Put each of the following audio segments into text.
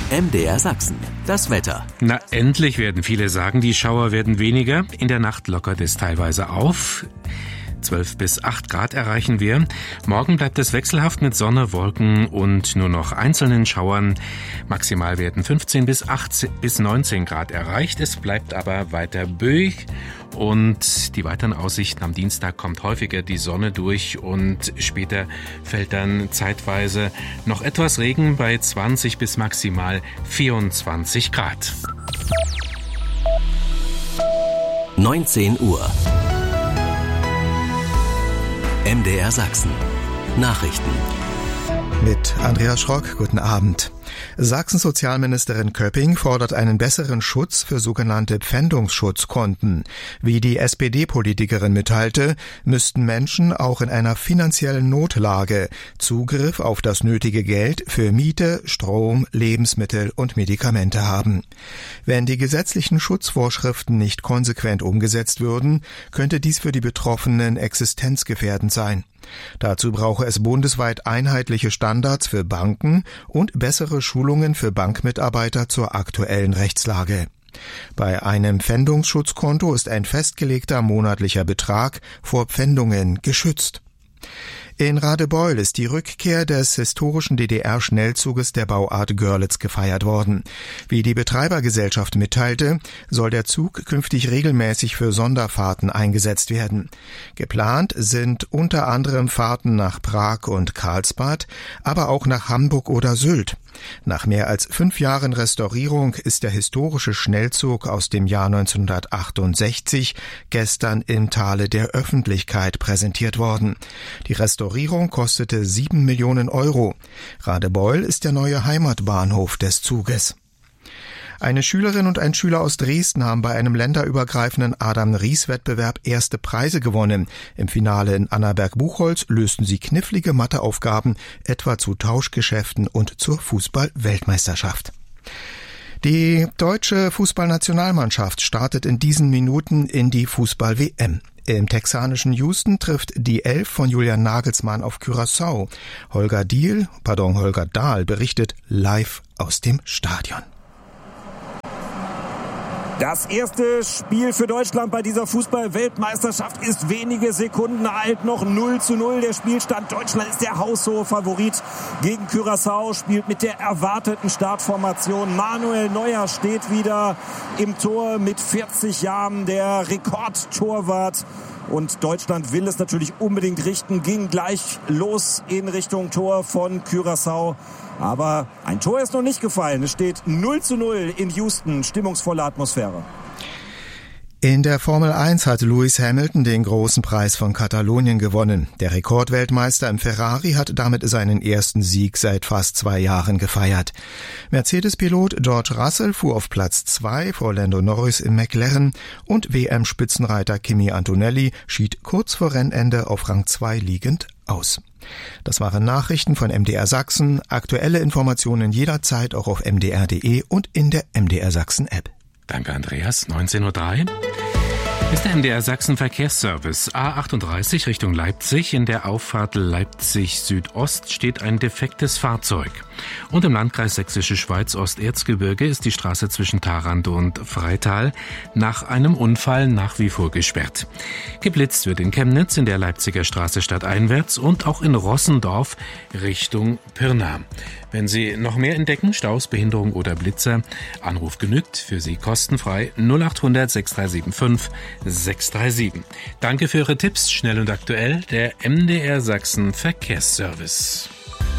MDR Sachsen, das Wetter. Na, endlich werden viele sagen, die Schauer werden weniger. In der Nacht lockert es teilweise auf. 12 bis 8 Grad erreichen wir. Morgen bleibt es wechselhaft mit Sonne, Wolken und nur noch einzelnen Schauern. Maximal werden 15 bis 19 Grad erreicht. Es bleibt aber weiter böig. Und die weiteren Aussichten: am Dienstag kommt häufiger die Sonne durch und später fällt dann zeitweise noch etwas Regen bei 20 bis maximal 24 Grad. 19 Uhr. MDR Sachsen. Nachrichten. Mit Andreas Schrock, guten Abend. Sachsens Sozialministerin Köpping fordert einen besseren Schutz für sogenannte Pfändungsschutzkonten. Wie die SPD-Politikerin mitteilte, müssten Menschen auch in einer finanziellen Notlage Zugriff auf das nötige Geld für Miete, Strom, Lebensmittel und Medikamente haben. Wenn die gesetzlichen Schutzvorschriften nicht konsequent umgesetzt würden, könnte dies für die Betroffenen existenzgefährdend sein. Dazu brauche es bundesweit einheitliche Standards für Banken und bessere Schulungen für Bankmitarbeiter zur aktuellen Rechtslage. Bei einem Pfändungsschutzkonto ist ein festgelegter monatlicher Betrag vor Pfändungen geschützt. In Radebeul ist die Rückkehr des historischen DDR-Schnellzuges der Bauart Görlitz gefeiert worden. Wie die Betreibergesellschaft mitteilte, soll der Zug künftig regelmäßig für Sonderfahrten eingesetzt werden. Geplant sind unter anderem Fahrten nach Prag und Karlsbad, aber auch nach Hamburg oder Sylt. Nach mehr als 5 Jahren Restaurierung ist der historische Schnellzug aus dem Jahr 1968 gestern im Tale der Öffentlichkeit präsentiert worden. Die Restaurierung kostete 7 Millionen Euro. Radebeul ist der neue Heimatbahnhof des Zuges. Eine Schülerin und ein Schüler aus Dresden haben bei einem länderübergreifenden Adam-Ries-Wettbewerb erste Preise gewonnen. Im Finale in Annaberg-Buchholz lösten sie knifflige Matheaufgaben, etwa zu Tauschgeschäften und zur Fußball-Weltmeisterschaft. Die deutsche Fußballnationalmannschaft startet in diesen Minuten in die Fußball-WM. Im texanischen Houston trifft die 11 von Julian Nagelsmann auf Curaçao. Holger Dahl berichtet live aus dem Stadion. Das erste Spiel für Deutschland bei dieser Fußball-Weltmeisterschaft ist wenige Sekunden alt, noch 0:0 der Spielstand. Deutschland ist der haushohe Favorit gegen Curaçao, spielt mit der erwarteten Startformation. Manuel Neuer steht wieder im Tor mit 40 Jahren, der Rekordtorwart. Und Deutschland will es natürlich unbedingt richten, ging gleich los in Richtung Tor von Curaçao. Aber ein Tor ist noch nicht gefallen. Es steht 0:0 in Houston. Stimmungsvolle Atmosphäre. In der Formel 1 hat Lewis Hamilton den großen Preis von Katalonien gewonnen. Der Rekordweltmeister im Ferrari hat damit seinen ersten Sieg seit fast 2 Jahren gefeiert. Mercedes-Pilot George Russell fuhr auf Platz 2 vor Lando Norris im McLaren und WM-Spitzenreiter Kimi Antonelli schied kurz vor Rennende auf Rang 2 liegend aus. Das waren Nachrichten von MDR Sachsen. Aktuelle Informationen jederzeit auch auf mdr.de und in der MDR Sachsen App. Danke, Andreas. 19:03 Uhr. Ist der MDR Sachsen Verkehrsservice. A38 Richtung Leipzig. In der Auffahrt Leipzig Südost steht ein defektes Fahrzeug. Und im Landkreis Sächsische Schweiz Osterzgebirge ist die Straße zwischen Tharandt und Freital nach einem Unfall nach wie vor gesperrt. Geblitzt wird in Chemnitz, in der Leipziger Straße stadteinwärts und auch in Rossendorf Richtung Pirna. Wenn Sie noch mehr entdecken, Staus, Behinderung oder Blitzer, Anruf genügt, für Sie kostenfrei 0800 6375 637. Danke für Ihre Tipps, schnell und aktuell, der MDR Sachsen Verkehrsservice.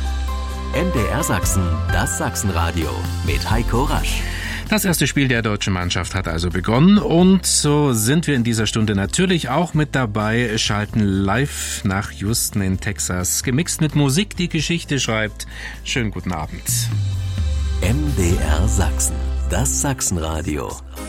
MDR Sachsen, das Sachsenradio mit Heiko Rasch. Das erste Spiel der deutschen Mannschaft hat also begonnen und so sind wir in dieser Stunde natürlich auch mit dabei, schalten live nach Houston in Texas, gemixt mit Musik, die Geschichte schreibt. Schönen guten Abend. MDR Sachsen, das Sachsenradio.